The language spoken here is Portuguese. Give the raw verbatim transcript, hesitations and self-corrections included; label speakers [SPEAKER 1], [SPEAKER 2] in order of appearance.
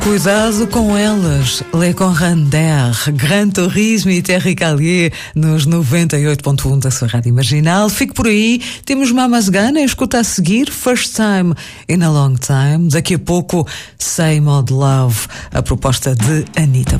[SPEAKER 1] Cuidado com elas, Le Conrander, Gran Turismo e Terry Callier nos noventa e oito ponto um da sua rádio marginal. Fique por aí, temos Mamas Gana, escuta a seguir First Time in a Long Time. Daqui a pouco Same Old Love, a proposta de Anitta.